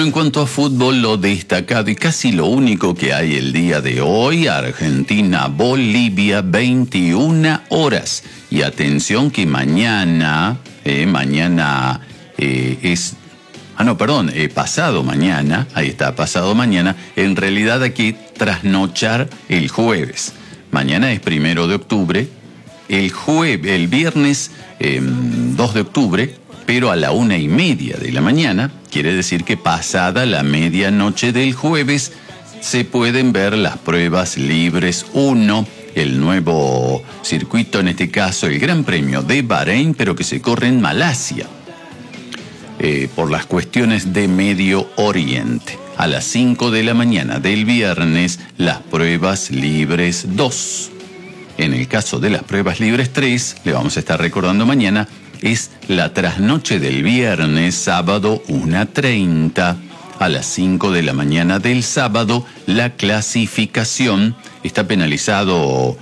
en cuanto a fútbol, lo destacado y casi lo único que hay el día de hoy, Argentina-Bolivia, 21 horas. Y atención que mañana pasado mañana, ahí está, pasado mañana, en realidad hay que trasnochar el jueves. Mañana es 1 de octubre, el viernes 2 de octubre, pero a la 1:30 de la mañana, quiere decir que pasada la medianoche del jueves, se pueden ver las pruebas libres 1, el nuevo circuito, en este caso el Gran Premio de Bahrein, pero que se corre en Malasia, por las cuestiones de Medio Oriente. A las 5 de la mañana del viernes, las pruebas libres 2. En el caso de las pruebas libres 3, le vamos a estar recordando mañana, es la trasnoche del viernes, sábado 1:30. A las 5 de la mañana del sábado, la clasificación. Está penalizado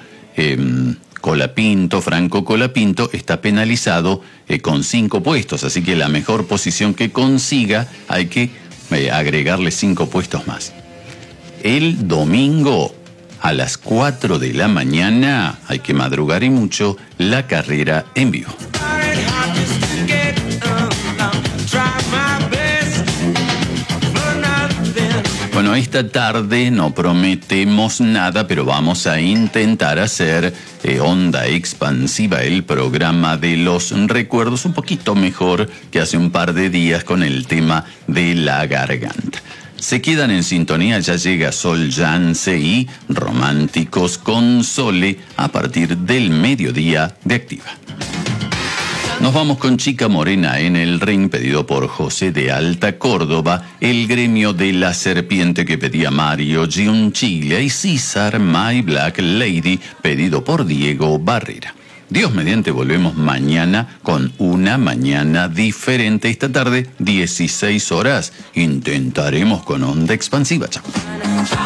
Franco Colapinto está penalizado con 5 puestos, así que la mejor posición que consiga hay que agregarle 5 puestos más. El domingo a las 4 de la mañana, hay que madrugar y mucho, la carrera en vivo. Bueno, esta tarde no prometemos nada, pero vamos a intentar hacer Onda Expansiva, el programa de los recuerdos, un poquito mejor que hace un par de días con el tema de la garganta. Se quedan en sintonía, ya llega Sol Yance y Románticos con Sole a partir del mediodía de Activa. Nos vamos con Chica Morena en el ring, pedido por José de Alta Córdoba, el gremio de la serpiente que pedía Mario Giunchile y César My Black Lady, pedido por Diego Barrera. Dios mediante, volvemos mañana con una mañana diferente. Esta tarde, 16 horas, intentaremos con Onda Expansiva. Chao.